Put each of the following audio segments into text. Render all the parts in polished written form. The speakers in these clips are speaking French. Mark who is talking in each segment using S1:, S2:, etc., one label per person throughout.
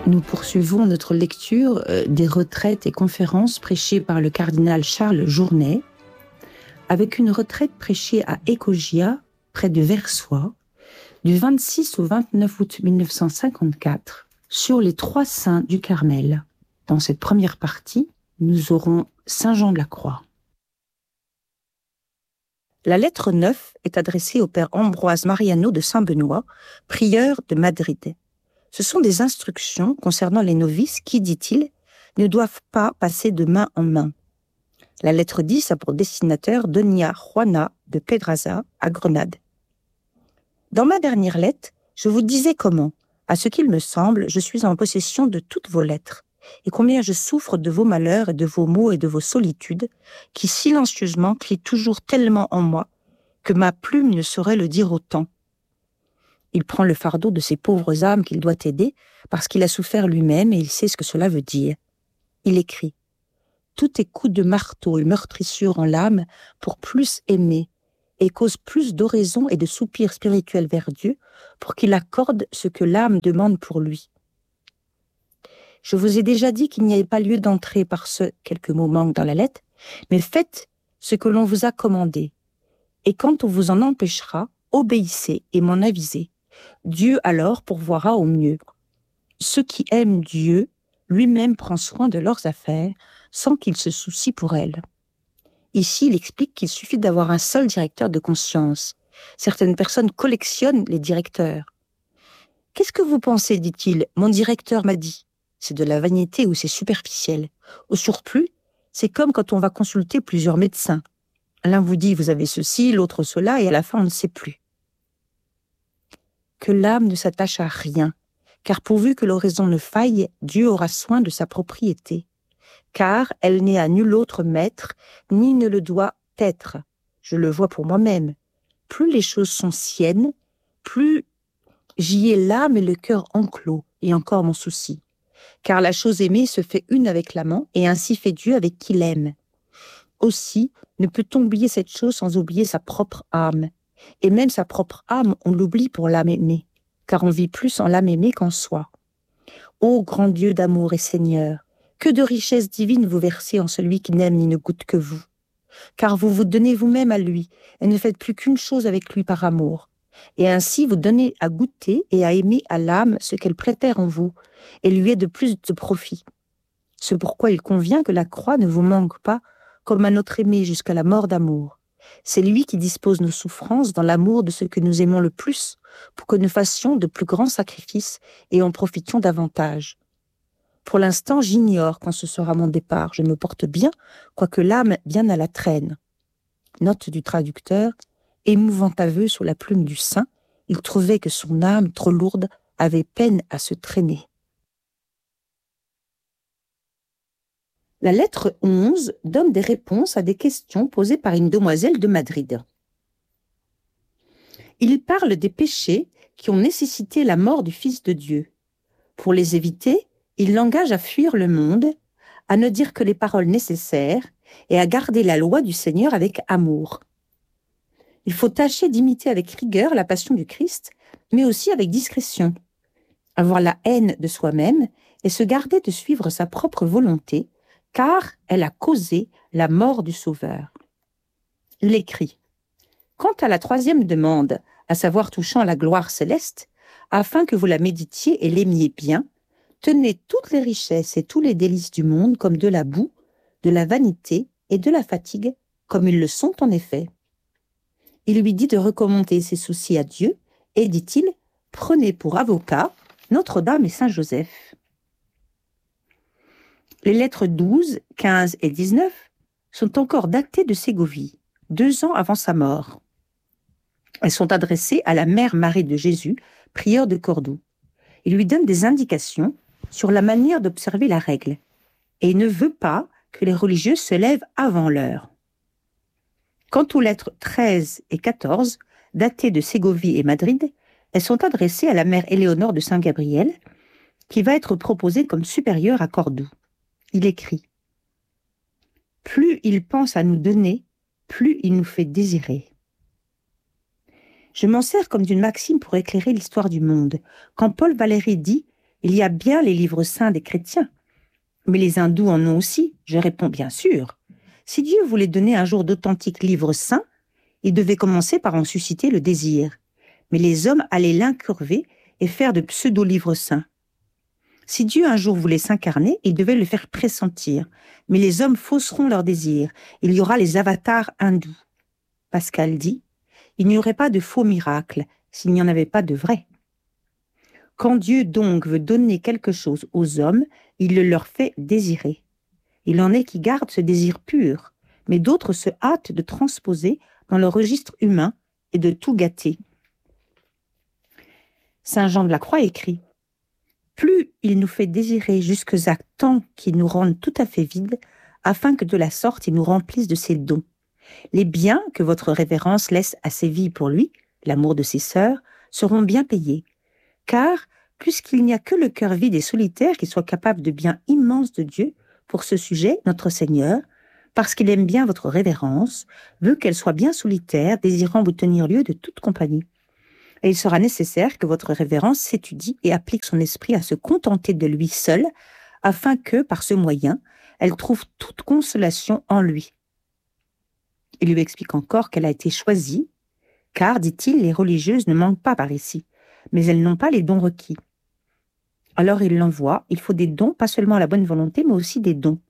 S1: Nous poursuivons notre lecture des retraites et conférences prêchées par le cardinal Charles Journet, avec une retraite prêchée à Écogia, près de Versoix, du 26 au 29 août 1954, sur les 3 saints du Carmel. Dans cette première partie, nous aurons Saint Jean de la Croix. La lettre 9 est adressée au père Ambroise Mariano de Saint-Benoît, prieur de Madrid. Ce sont des instructions concernant les novices qui, dit-il, ne doivent pas passer de main en main. La lettre 10 a pour destinataire Doña Juana de Pedraza à Grenade. Dans ma dernière lettre, je vous disais comment, à ce qu'il me semble, je suis en possession de toutes vos lettres, et combien je souffre de vos malheurs et de vos maux et de vos solitudes, qui silencieusement crient toujours tellement en moi que ma plume ne saurait le dire autant. Il prend le fardeau de ces pauvres âmes qu'il doit aider parce qu'il a souffert lui-même et il sait ce que cela veut dire. Il écrit « Tout est coup de marteau et meurtrissure en l'âme pour plus aimer et cause plus d'oraisons et de soupirs spirituels vers Dieu pour qu'il accorde ce que l'âme demande pour lui. Je vous ai déjà dit qu'il n'y avait pas lieu d'entrer par ce quelques mots manquent dans la lettre, mais faites ce que l'on vous a commandé. Et quand on vous en empêchera, obéissez et m'en avisez. Dieu alors pourvoira au mieux. Ceux qui aiment Dieu, lui-même prend soin de leurs affaires, sans qu'il se soucie pour elles. Ici, il explique qu'il suffit d'avoir un seul directeur de conscience. Certaines personnes collectionnent les directeurs. « Qu'est-ce que vous pensez, dit-il, mon directeur m'a dit. C'est de la vanité ou c'est superficiel. Au surplus, c'est comme quand on va consulter plusieurs médecins. L'un vous dit, vous avez ceci, l'autre cela, et à la fin, on ne sait plus. » Que l'âme ne s'attache à rien, car pourvu que l'oraison ne faille, Dieu aura soin de sa propriété. Car elle n'est à nul autre maître, ni ne le doit être. Je le vois pour moi-même. Plus les choses sont siennes, plus j'y ai l'âme et le cœur enclos, et encore mon souci. Car la chose aimée se fait une avec l'amant, et ainsi fait Dieu avec qui l'aime. Aussi, ne peut-on oublier cette chose sans oublier sa propre âme. Et même sa propre âme, on l'oublie pour l'âme aimée, car on vit plus en l'âme aimée qu'en soi. Ô grand Dieu d'amour et Seigneur, que de richesses divines vous versez en celui qui n'aime ni ne goûte que vous. Car vous vous donnez vous-même à lui, et ne faites plus qu'une chose avec lui par amour. Et ainsi vous donnez à goûter et à aimer à l'âme ce qu'elle préfère en vous, et lui est de plus de profit. C'est pourquoi il convient que la croix ne vous manque pas, comme à notre aimé jusqu'à la mort d'amour. C'est lui qui dispose nos souffrances dans l'amour de ce que nous aimons le plus, pour que nous fassions de plus grands sacrifices et en profitions davantage. Pour l'instant, j'ignore quand ce sera mon départ. Je me porte bien, quoique l'âme bien à la traîne. Note du traducteur, émouvant aveu sous la plume du saint, il trouvait que son âme, trop lourde, avait peine à se traîner. La lettre 11 donne des réponses à des questions posées par une demoiselle de Madrid. Il parle des péchés qui ont nécessité la mort du Fils de Dieu. Pour les éviter, il l'engage à fuir le monde, à ne dire que les paroles nécessaires et à garder la loi du Seigneur avec amour. Il faut tâcher d'imiter avec rigueur la passion du Christ, mais aussi avec discrétion. Avoir la haine de soi-même et se garder de suivre sa propre volonté, car elle a causé la mort du Sauveur. Il écrit « Quant à la 3e demande, à savoir touchant la gloire céleste, afin que vous la méditiez et l'aimiez bien, tenez toutes les richesses et tous les délices du monde comme de la boue, de la vanité et de la fatigue, comme ils le sont en effet. » Il lui dit de recommander ses soucis à Dieu, et dit-il « Prenez pour avocat Notre-Dame et Saint-Joseph. » Les lettres 12, 15 et 19 sont encore datées de Ségovie, 2 ans avant sa mort. Elles sont adressées à la mère Marie de Jésus, prieure de Cordoue. Il lui donne des indications sur la manière d'observer la règle, et il ne veut pas que les religieux se lèvent avant l'heure. Quant aux lettres 13 et 14, datées de Ségovie et Madrid, elles sont adressées à la mère Éléonore de Saint-Gabriel, qui va être proposée comme supérieure à Cordoue. Il écrit « Plus il pense à nous donner, plus il nous fait désirer. » Je m'en sers comme d'une maxime pour éclairer l'histoire du monde. Quand Paul Valéry dit Il y a bien les livres saints des chrétiens, mais les hindous en ont aussi. Je réponds bien sûr. Si Dieu voulait donner un jour d'authentiques livres saints, il devait commencer par en susciter le désir. Mais les hommes allaient l'incurver et faire de pseudo-livres saints. Si Dieu un jour voulait s'incarner, il devait le faire pressentir. Mais les hommes fausseront leur désir. Il y aura les avatars hindous. Pascal dit, il n'y aurait pas de faux miracles s'il n'y en avait pas de vrais. Quand Dieu donc veut donner quelque chose aux hommes, il le leur fait désirer. Il en est qui gardent ce désir pur, mais d'autres se hâtent de transposer dans le registre humain et de tout gâter. Saint Jean de la Croix écrit « Plus il nous fait désirer jusqu'à temps qu'il nous rende tout à fait vides, afin que de la sorte il nous remplisse de ses dons. Les biens que votre révérence laisse à ses vies pour lui, l'amour de ses sœurs, seront bien payés. Car, puisqu'il n'y a que le cœur vide et solitaire qui soit capable de biens immenses de Dieu, pour ce sujet, notre Seigneur, parce qu'il aime bien votre révérence, veut qu'elle soit bien solitaire, désirant vous tenir lieu de toute compagnie. Et il sera nécessaire que votre révérence s'étudie et applique son esprit à se contenter de lui seul, afin que, par ce moyen, elle trouve toute consolation en lui. Il lui explique encore qu'elle a été choisie, car, dit-il, les religieuses ne manquent pas par ici, mais elles n'ont pas les dons requis. Alors il l'envoie, il faut des dons, pas seulement la bonne volonté, mais aussi des dons.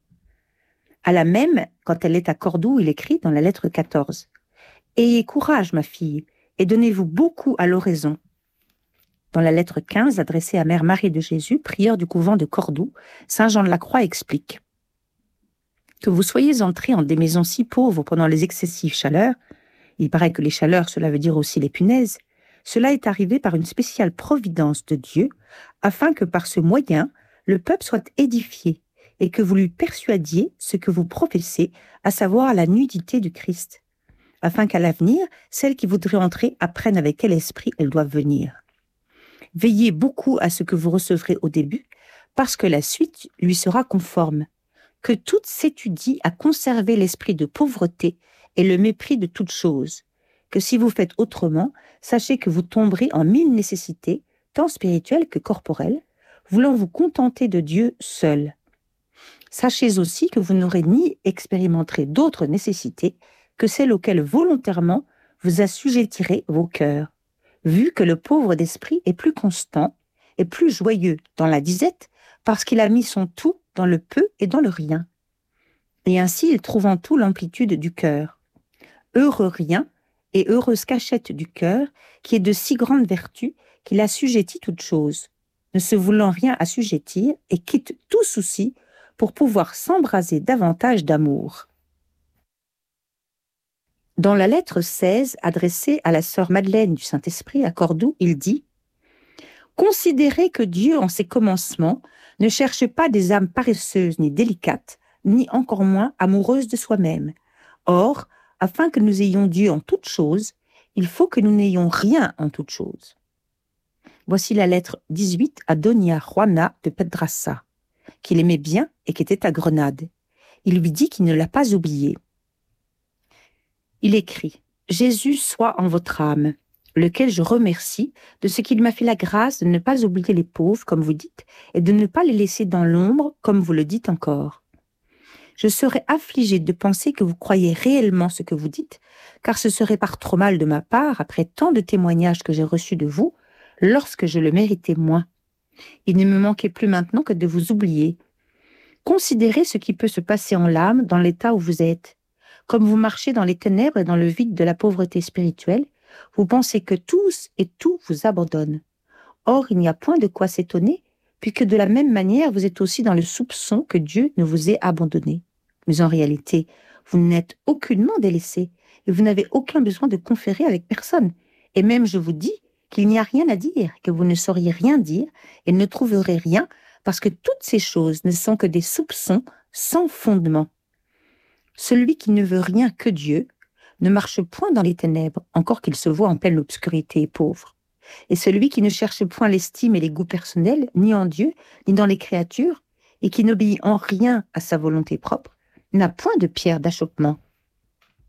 S1: À la même, quand elle est à Cordoue, il écrit dans la lettre 14 « Ayez courage, ma fille, et donnez-vous beaucoup à l'oraison. » Dans la lettre 15, adressée à Mère Marie de Jésus, prieure du couvent de Cordoue, Saint Jean de la Croix explique « Que vous soyez entrés en des maisons si pauvres pendant les excessives chaleurs, il paraît que les chaleurs, cela veut dire aussi les punaises, cela est arrivé par une spéciale providence de Dieu, afin que par ce moyen, le peuple soit édifié, et que vous lui persuadiez ce que vous professez, à savoir la nudité du Christ, afin qu'à l'avenir, celles qui voudraient entrer apprennent avec quel esprit elles doivent venir. Veillez beaucoup à ce que vous recevrez au début, parce que la suite lui sera conforme. Que tout s'étudie à conserver l'esprit de pauvreté et le mépris de toute chose. Que si vous faites autrement, sachez que vous tomberez en 1000 nécessités, tant spirituelles que corporelles, voulant vous contenter de Dieu seul. Sachez aussi que vous n'aurez ni expérimenterez d'autres nécessités que celles auxquelles volontairement vous assujettirez vos cœurs, vu que le pauvre d'esprit est plus constant et plus joyeux dans la disette parce qu'il a mis son tout dans le peu et dans le rien. Et ainsi il trouve en tout l'amplitude du cœur. Heureux rien et heureuse cachette du cœur qui est de si grande vertu qu'il assujettit toute chose, ne se voulant rien assujettir et quitte tout souci pour pouvoir s'embraser davantage d'amour. Dans la lettre 16, adressée à la sœur Madeleine du Saint-Esprit à Cordoue, il dit « Considérez que Dieu, en ses commencements, ne cherche pas des âmes paresseuses ni délicates, ni encore moins amoureuses de soi-même. Or, afin que nous ayons Dieu en toutes choses, il faut que nous n'ayons rien en toutes choses. » Voici la lettre 18 à Doña Juana de Pedraza, qu'il aimait bien et qui était à Grenade. Il lui dit qu'il ne l'a pas oublié. Il écrit « Jésus soit en votre âme, lequel je remercie de ce qu'il m'a fait la grâce de ne pas oublier les pauvres, comme vous dites, et de ne pas les laisser dans l'ombre, comme vous le dites encore. Je serais affligée de penser que vous croyez réellement ce que vous dites, car ce serait par trop mal de ma part, après tant de témoignages que j'ai reçus de vous, lorsque je le méritais moins. Il ne me manquait plus maintenant que de vous oublier. Considérez ce qui peut se passer en l'âme dans l'état où vous êtes. Comme vous marchez dans les ténèbres et dans le vide de la pauvreté spirituelle, vous pensez que tous et tout vous abandonne. Or, il n'y a point de quoi s'étonner, puisque de la même manière, vous êtes aussi dans le soupçon que Dieu ne vous ait abandonné. Mais en réalité, vous n'êtes aucunement délaissé, et vous n'avez aucun besoin de conférer avec personne. Et même, je vous dis qu'il n'y a rien à dire, que vous ne sauriez rien dire, et ne trouverez rien, parce que toutes ces choses ne sont que des soupçons sans fondement. Celui qui ne veut rien que Dieu ne marche point dans les ténèbres, encore qu'il se voit en pleine obscurité et pauvre. Et celui qui ne cherche point l'estime et les goûts personnels, ni en Dieu, ni dans les créatures, et qui n'obéit en rien à sa volonté propre, n'a point de pierre d'achoppement.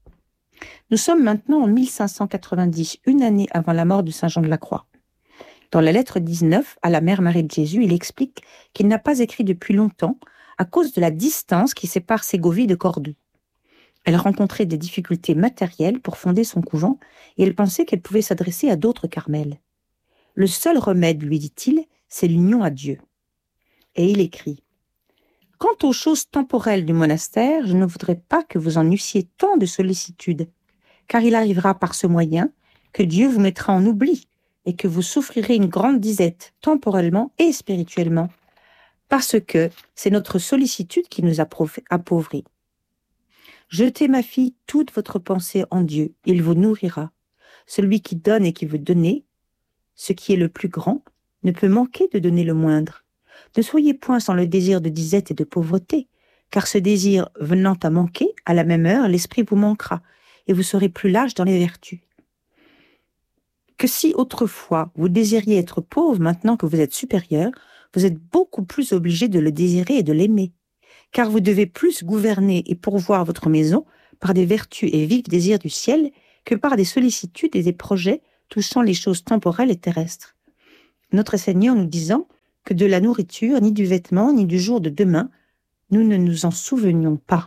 S1: Nous sommes maintenant en 1590, une année avant la mort de Saint Jean de la Croix. Dans la lettre 19 à la mère Marie de Jésus, il explique qu'il n'a pas écrit depuis longtemps à cause de la distance qui sépare Ségovie de Cordoue. Elle rencontrait des difficultés matérielles pour fonder son couvent et elle pensait qu'elle pouvait s'adresser à d'autres Carmels. Le seul remède, lui dit-il, c'est l'union à Dieu. Et il écrit « Quant aux choses temporelles du monastère, je ne voudrais pas que vous en eussiez tant de sollicitude, car il arrivera par ce moyen que Dieu vous mettra en oubli et que vous souffrirez une grande disette, temporellement et spirituellement, parce que c'est notre sollicitude qui nous appauvrit. Jetez, ma fille, toute votre pensée en Dieu, il vous nourrira. Celui qui donne et qui veut donner, ce qui est le plus grand, ne peut manquer de donner le moindre. Ne soyez point sans le désir de disette et de pauvreté, car ce désir venant à manquer, à la même heure, l'esprit vous manquera, et vous serez plus large dans les vertus. Que si autrefois vous désiriez être pauvre, maintenant que vous êtes supérieur, vous êtes beaucoup plus obligé de le désirer et de l'aimer, car vous devez plus gouverner et pourvoir votre maison par des vertus et vifs désirs du ciel que par des sollicitudes et des projets touchant les choses temporelles et terrestres. Notre Seigneur nous disant que de la nourriture, ni du vêtement, ni du jour de demain, nous ne nous en souvenions pas.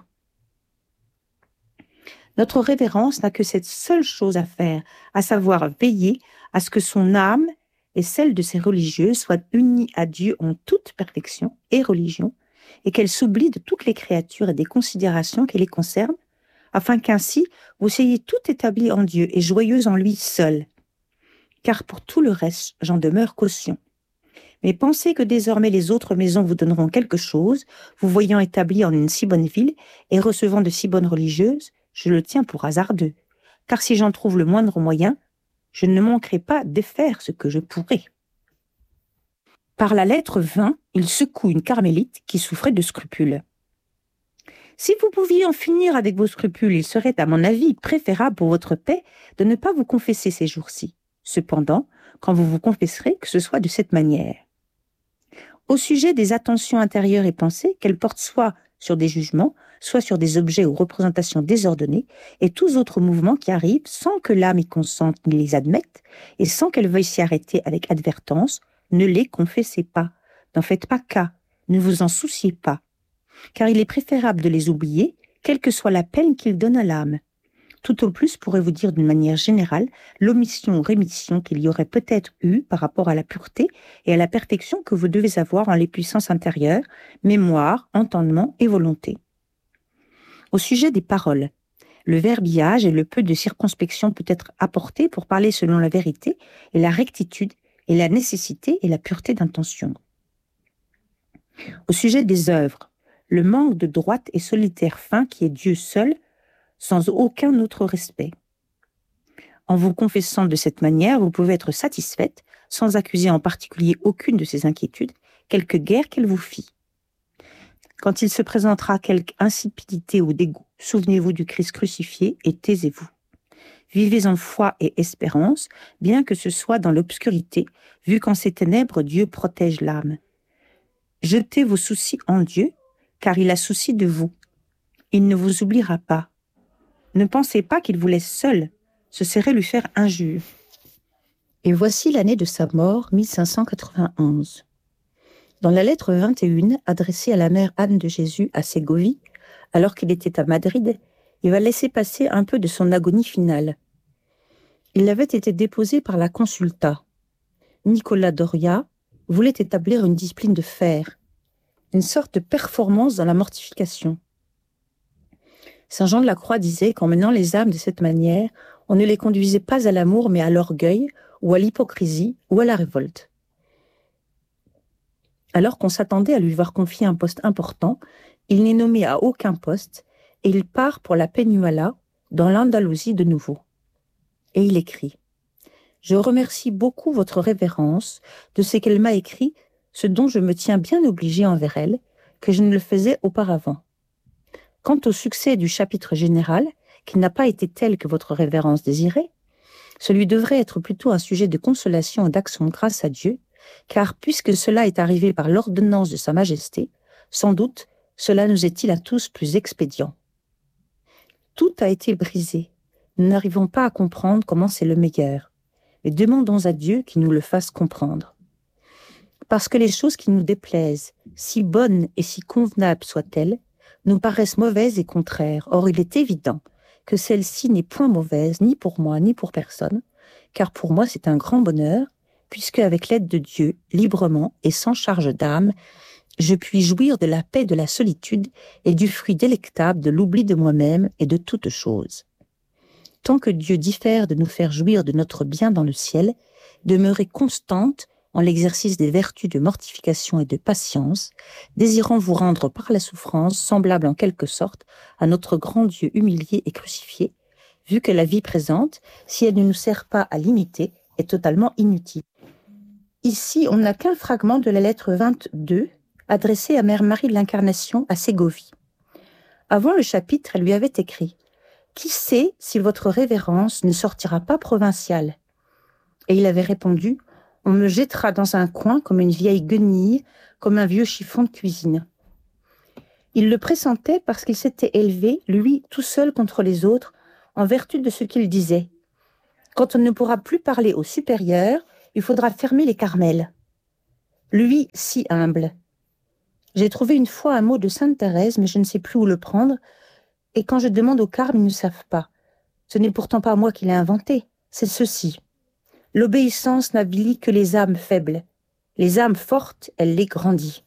S1: Notre révérence n'a que cette seule chose à faire, à savoir veiller à ce que son âme et celle de ses religieux soient unies à Dieu en toute perfection et religion, et qu'elle s'oublie de toutes les créatures et des considérations qui les concernent, afin qu'ainsi vous soyez tout établis en Dieu et joyeux en lui seul. Car pour tout le reste, j'en demeure caution. Mais pensez que désormais les autres maisons vous donneront quelque chose, vous voyant établis en une si bonne ville et recevant de si bonnes religieuses, je le tiens pour hasardeux. Car si j'en trouve le moindre moyen, je ne manquerai pas de faire ce que je pourrai. Par la lettre 20, il secoue une carmélite qui souffrait de scrupules. Si vous pouviez en finir avec vos scrupules, il serait, à mon avis, préférable pour votre paix de ne pas vous confesser ces jours-ci. Cependant, quand vous vous confesserez, que ce soit de cette manière. Au sujet des attentions intérieures et pensées, qu'elles portent soit sur des jugements, soit sur des objets ou représentations désordonnées, et tous autres mouvements qui arrivent sans que l'âme y consente ni les admette, et sans qu'elle veuille s'y arrêter avec advertence, ne les confessez pas, n'en faites pas cas, ne vous en souciez pas, car il est préférable de les oublier, quelle que soit la peine qu'ils donnent à l'âme. Tout au plus pourrait-vous dire d'une manière générale l'omission ou rémission qu'il y aurait peut-être eu par rapport à la pureté et à la perfection que vous devez avoir en les puissances intérieures, mémoire, entendement et volonté. Au sujet des paroles, le verbiage et le peu de circonspection peut être apporté pour parler selon la vérité et la rectitude et la nécessité et la pureté d'intention. Au sujet des œuvres, le manque de droite et solitaire fin qui est Dieu seul, sans aucun autre respect. En vous confessant de cette manière, vous pouvez être satisfaite, sans accuser en particulier aucune de ces inquiétudes, quelque guerre qu'elle vous fit. Quand il se présentera quelque insipidité ou dégoût, souvenez-vous du Christ crucifié et taisez-vous. Vivez en foi et espérance, bien que ce soit dans l'obscurité, vu qu'en ces ténèbres, Dieu protège l'âme. Jetez vos soucis en Dieu, car il a souci de vous. Il ne vous oubliera pas. Ne pensez pas qu'il vous laisse seul, ce serait lui faire injure. Et voici l'année de sa mort, 1591. Dans la lettre 21, adressée à la mère Anne de Jésus à Ségovie, alors qu'il était à Madrid, il va laisser passer un peu de son agonie finale. Il avait été déposé par la consulta. Nicolas Doria voulait établir une discipline de fer, une sorte de performance dans la mortification. Saint Jean de la Croix disait qu'en menant les âmes de cette manière, on ne les conduisait pas à l'amour mais à l'orgueil, ou à l'hypocrisie, ou à la révolte. Alors qu'on s'attendait à lui voir confier un poste important, il n'est nommé à aucun poste, et il part pour la Peñuela, dans l'Andalousie de nouveau. Et il écrit « Je remercie beaucoup votre révérence de ce qu'elle m'a écrit, ce dont je me tiens bien obligé envers elle, que je ne le faisais auparavant. Quant au succès du chapitre général, qui n'a pas été tel que votre révérence désirait, celui devrait être plutôt un sujet de consolation et d'action de grâce à Dieu, car puisque cela est arrivé par l'ordonnance de Sa Majesté, sans doute cela nous est-il à tous plus expédient. Tout a été brisé. Nous n'arrivons pas à comprendre comment c'est le meilleur. et demandons à Dieu qu'il nous le fasse comprendre. Parce que les choses qui nous déplaisent, si bonnes et si convenables soient-elles, nous paraissent mauvaises et contraires. Or, il est évident que celle-ci n'est point mauvaise, ni pour moi, ni pour personne, car pour moi c'est un grand bonheur, puisque avec l'aide de Dieu, librement et sans charge d'âme, je puis jouir de la paix de la solitude et du fruit délectable de l'oubli de moi-même et de toutes choses. Tant que Dieu diffère de nous faire jouir de notre bien dans le ciel, demeurez constante en l'exercice des vertus de mortification et de patience, désirant vous rendre par la souffrance semblable en quelque sorte à notre grand Dieu humilié et crucifié, vu que la vie présente, si elle ne nous sert pas à l'imiter, est totalement inutile. Ici, on n'a qu'un fragment de la lettre 22, adressée à Mère Marie de l'Incarnation à Ségovie. Avant le chapitre, elle lui avait écrit « Qui sait si votre révérence ne sortira pas provinciale ?» Et il avait répondu « On me jettera dans un coin comme une vieille guenille, comme un vieux chiffon de cuisine. » Il le pressentait parce qu'il s'était élevé, lui, tout seul contre les autres, en vertu de ce qu'il disait. Quand on ne pourra plus parler aux supérieurs, il faudra fermer les Carmels. Lui, si humble. J'ai trouvé une fois un mot de Sainte Thérèse, mais je ne sais plus où le prendre, et quand je demande aux Carmes, ils ne savent pas. Ce n'est pourtant pas moi qui l'ai inventé, c'est ceci. L'obéissance n'avilit que les âmes faibles. Les âmes fortes, elle les grandit.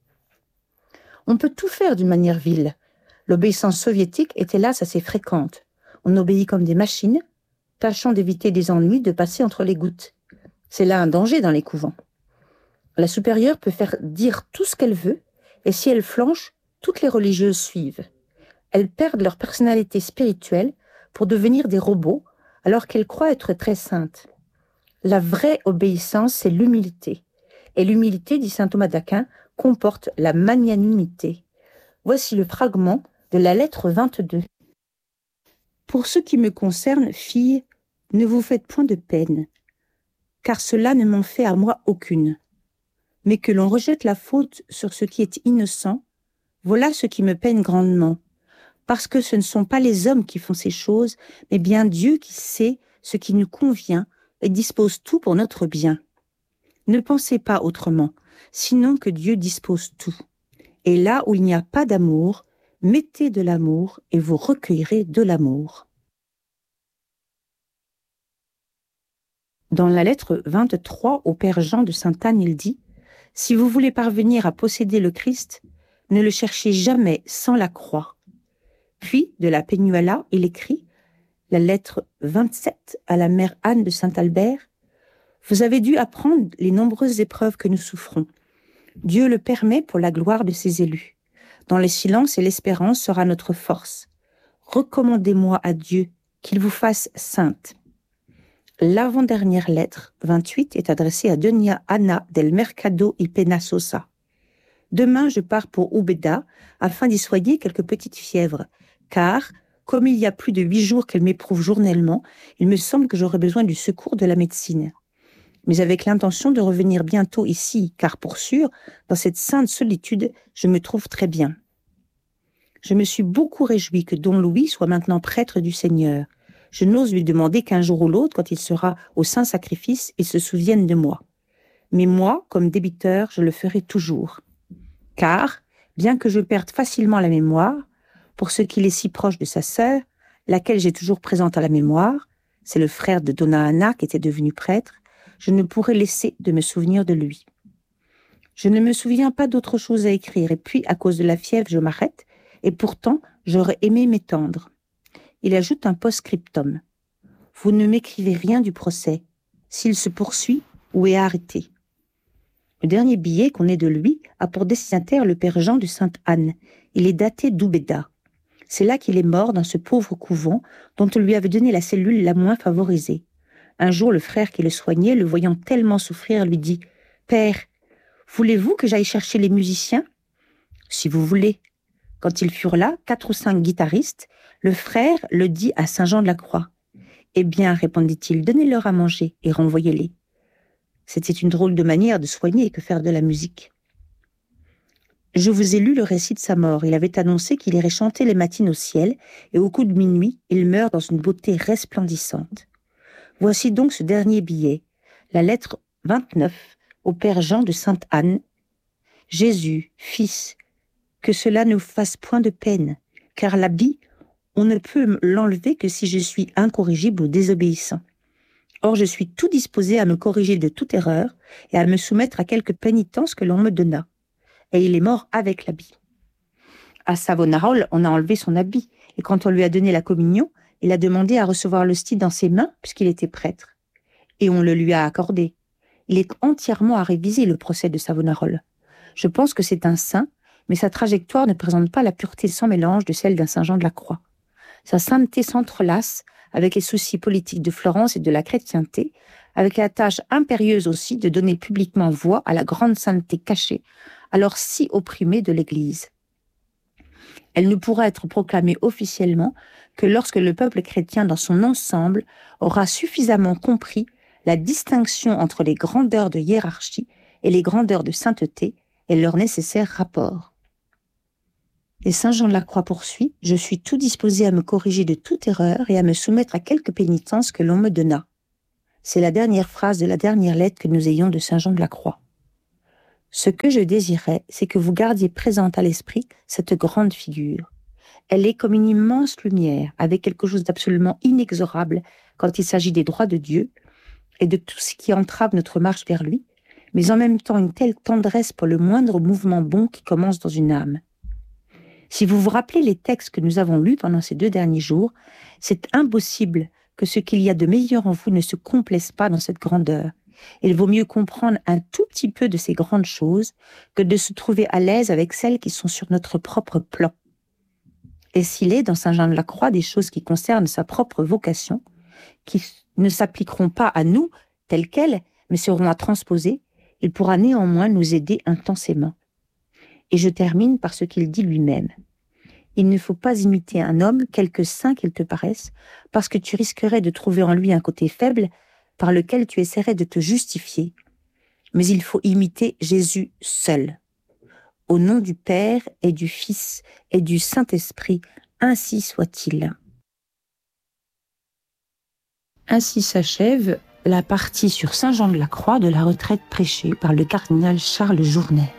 S1: On peut tout faire d'une manière vile. L'obéissance soviétique est hélas assez fréquente. On obéit comme des machines, tâchant d'éviter des ennuis, de passer entre les gouttes. C'est là un danger dans les couvents. La supérieure peut faire dire tout ce qu'elle veut, et si elle flanche, toutes les religieuses suivent. Elles perdent leur personnalité spirituelle pour devenir des robots, alors qu'elles croient être très saintes. La vraie obéissance, c'est l'humilité. Et l'humilité, dit saint Thomas d'Aquin, comporte la magnanimité. Voici le fragment de la lettre 22. Pour ce qui me concerne, filles, ne vous faites point de peine, car cela ne m'en fait à moi aucune. Mais que l'on rejette la faute sur ce qui est innocent, voilà ce qui me peine grandement, parce que ce ne sont pas les hommes qui font ces choses, mais bien Dieu qui sait ce qui nous convient et dispose tout pour notre bien. Ne pensez pas autrement, sinon que Dieu dispose tout. Et là où il n'y a pas d'amour, mettez de l'amour et vous recueillerez de l'amour. Dans la lettre 23 au Père Jean de Sainte-Anne, il dit « Si vous voulez parvenir à posséder le Christ, ne le cherchez jamais sans la croix. » Puis, de la Peñuela, il écrit la lettre 27 à la mère Anne de Saint-Albert « Vous avez dû apprendre les nombreuses épreuves que nous souffrons. Dieu le permet pour la gloire de ses élus. Dans le silence et l'espérance sera notre force. Recommandez-moi à Dieu qu'il vous fasse sainte. » L'avant-dernière lettre, 28, est adressée à Doña Ana del Mercado y Penasosa. Demain, je pars pour Úbeda afin d'y soigner quelques petites fièvres, car, comme il y a plus de 8 jours qu'elle m'éprouve journellement, il me semble que j'aurai besoin du secours de la médecine. Mais avec l'intention de revenir bientôt ici, car pour sûr, dans cette sainte solitude, je me trouve très bien. Je me suis beaucoup réjoui que Don Louis soit maintenant prêtre du Seigneur. Je n'ose lui demander qu'un jour ou l'autre, quand il sera au Saint-Sacrifice, il se souvienne de moi. Mais moi, comme débiteur, je le ferai toujours. Car, bien que je perde facilement la mémoire, pour ce qu'il est si proche de sa sœur, laquelle j'ai toujours présente à la mémoire, c'est le frère de Donna Anna qui était devenu prêtre, je ne pourrai laisser de me souvenir de lui. Je ne me souviens pas d'autre chose à écrire, et puis, à cause de la fièvre, je m'arrête, et pourtant, j'aurais aimé m'étendre. Il ajoute un post-scriptum. Vous ne m'écrivez rien du procès. S'il se poursuit ou est arrêté. Le dernier billet qu'on ait de lui a pour destinataire le père Jean de Sainte-Anne. Il est daté d'Úbeda. C'est là qu'il est mort dans ce pauvre couvent dont on lui avait donné la cellule la moins favorisée. Un jour, le frère qui le soignait, le voyant tellement souffrir, lui dit « Père, voulez-vous que j'aille chercher les musiciens ?»« Si vous voulez. » Quand ils furent là, 4 ou 5 guitaristes, le frère le dit à Saint-Jean-de-la-Croix. « Eh bien, répondit-il, donnez-leur à manger et renvoyez-les. » C'était une drôle de manière de soigner que faire de la musique. Je vous ai lu le récit de sa mort. Il avait annoncé qu'il irait chanter les matines au ciel, et au coup de minuit, il meurt dans une beauté resplendissante. Voici donc ce dernier billet, la lettre 29 au Père Jean de Sainte-Anne. Jésus, Fils, que cela ne vous fasse point de peine, car l'habit, on ne peut l'enlever que si je suis incorrigible ou désobéissant. Or, je suis tout disposé à me corriger de toute erreur et à me soumettre à quelque pénitence que l'on me donna. Et il est mort avec l'habit. À Savonarole, on a enlevé son habit, et quand on lui a donné la communion, il a demandé à recevoir l'hostie dans ses mains, puisqu'il était prêtre. Et on le lui a accordé. Il est entièrement à réviser, le procès de Savonarole. Je pense que c'est un saint, mais sa trajectoire ne présente pas la pureté sans mélange de celle d'un Saint Jean de la Croix. Sa sainteté s'entrelace avec les soucis politiques de Florence et de la chrétienté, avec la tâche impérieuse aussi de donner publiquement voix à la grande sainteté cachée, alors si opprimée de l'Église. Elle ne pourra être proclamée officiellement que lorsque le peuple chrétien dans son ensemble aura suffisamment compris la distinction entre les grandeurs de hiérarchie et les grandeurs de sainteté et leur nécessaire rapport. Et Saint Jean de la Croix poursuit « Je suis tout disposé à me corriger de toute erreur et à me soumettre à quelque pénitence que l'on me donna. » C'est la dernière phrase de la dernière lettre que nous ayons de Saint Jean de la Croix. Ce que je désirais, c'est que vous gardiez présente à l'esprit cette grande figure. Elle est comme une immense lumière, avec quelque chose d'absolument inexorable quand il s'agit des droits de Dieu et de tout ce qui entrave notre marche vers lui, mais en même temps une telle tendresse pour le moindre mouvement bon qui commence dans une âme. Si vous vous rappelez les textes que nous avons lus pendant ces 2 derniers jours, c'est impossible que ce qu'il y a de meilleur en vous ne se complaise pas dans cette grandeur. Il vaut mieux comprendre un tout petit peu de ces grandes choses que de se trouver à l'aise avec celles qui sont sur notre propre plan. Et s'il est dans Saint Jean de la Croix des choses qui concernent sa propre vocation, qui ne s'appliqueront pas à nous telles quelles, mais seront à transposer, il pourra néanmoins nous aider intensément. Et je termine par ce qu'il dit lui-même. Il ne faut pas imiter un homme, quelque saint qu'il te paraisse, parce que tu risquerais de trouver en lui un côté faible par lequel tu essaierais de te justifier. Mais il faut imiter Jésus seul. Au nom du Père et du Fils et du Saint-Esprit, ainsi soit-il. Ainsi s'achève la partie sur Saint Jean de la Croix de la retraite prêchée par le cardinal Charles Journet.